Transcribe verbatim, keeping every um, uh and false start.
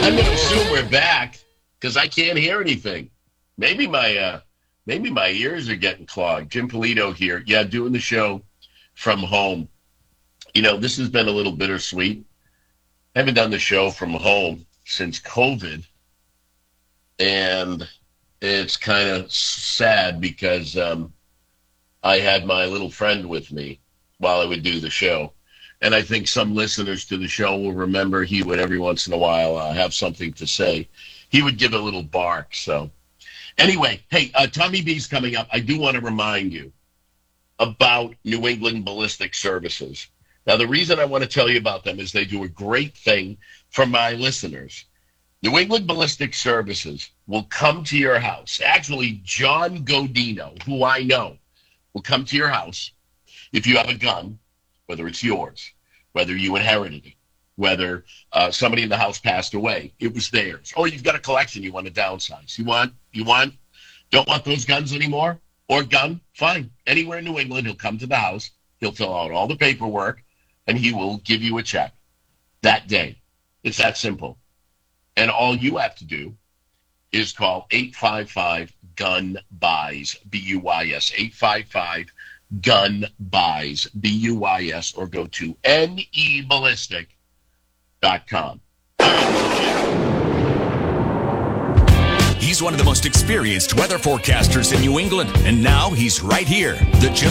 I'm going to assume we're back because I can't hear anything. Maybe my uh, maybe my ears are getting clogged. Jim Polito here. Yeah, doing the show from home. You know, this has been a little bittersweet. I haven't done the show from home since COVID. And it's kind of sad because um, I had my little friend with me while I would do the show. And I think some listeners to the show will remember he would every once in a while uh, have something to say. He would give a little bark. So anyway, hey, uh, Tommy B's coming up. I do want to remind you about New England Ballistic Services. Now, the reason I want to tell you about them is they do a great thing for my listeners. New England Ballistic Services will come to your house. Actually, John Godino, who I know, will come to your house if you have a gun, whether it's yours, whether you inherited it, whether uh, somebody in the house passed away, it was theirs. Or you've got a collection you want to downsize. You want, you want, don't want those guns anymore? Or gun? Fine. Anywhere in New England, he'll come to the house, he'll fill out all the paperwork, and he will give you a check that day. It's that simple. And all you have to do is call eight five five, gun buys, B U Y S, eight five five, gun buys, B U Y S, or go to N E ballistic dot com. He's one of the most experienced weather forecasters in New England, and now he's right here. The Jim